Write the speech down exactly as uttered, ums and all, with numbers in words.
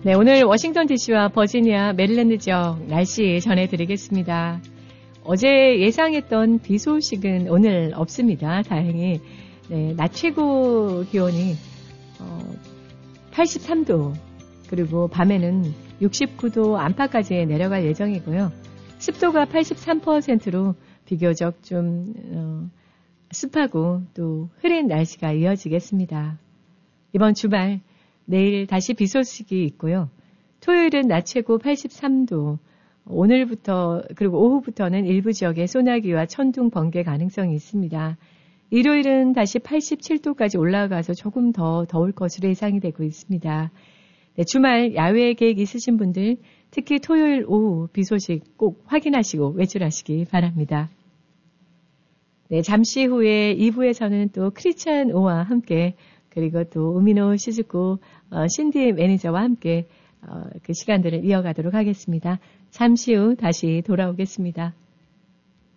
네, 오늘 워싱턴 디씨와 버지니아, 메릴랜드 지역 날씨 전해드리겠습니다. 어제 예상했던 비 소식은 오늘 없습니다. 다행히. 네, 낮 최고 기온이 어, 팔십삼 도, 그리고 밤에는 육십구 도 안팎까지 내려갈 예정이고요. 습도가 팔십삼 퍼센트로 비교적 좀 어, 습하고 또 흐린 날씨가 이어지겠습니다. 이번 주말 내일 다시 비 소식이 있고요. 토요일은 낮 최고 팔십삼 도, 오늘부터 그리고 오후부터는 일부 지역에 소나기와 천둥, 번개 가능성이 있습니다. 일요일은 다시 팔십칠 도까지 올라가서 조금 더 더울 것으로 예상이 되고 있습니다. 네, 주말 야외 계획 있으신 분들 특히 토요일 오후 비 소식 꼭 확인하시고 외출하시기 바랍니다. 네, 잠시 후에 이 부에서는 또 크리스찬 오와 함께 그리고 또 우미노 시즈코 어, 신디 매니저와 함께 어, 그 시간들을 이어가도록 하겠습니다. 잠시 후 다시 돌아오겠습니다.